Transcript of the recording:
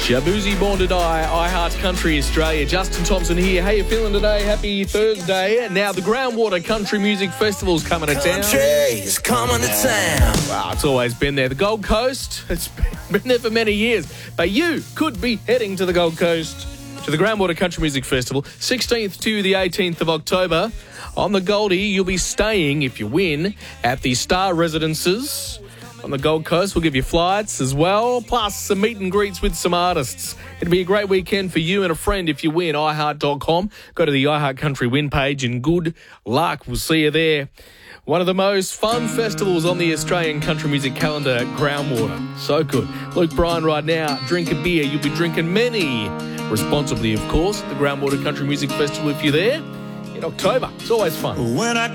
Shabuzi Born to Die, I Heart Country Australia. Justin Thompson here. How you feeling today? Happy Thursday. Now, the Groundwater Country Music Festival's coming to town. Country's coming to town. Wow, it's always been there. The Gold Coast, it's been there for many years. But you could be heading to the Gold Coast to the Groundwater Country Music Festival, 16th to the 18th of October. On the Goldie, you'll be staying, if you win, at the Star Residences on the Gold Coast. We'll give you flights as well, plus some meet and greets with some artists. It'll be a great weekend for you and a friend if you win. iHeart.com. Go to the iHeart Country win page and good luck. We'll see you there. One of the most fun festivals on the Australian country music calendar, Groundwater. So good. Luke Bryan right now. Drink a beer. You'll be drinking many. Responsibly, of course. The Groundwater Country Music Festival if you're there in October. It's always fun. When I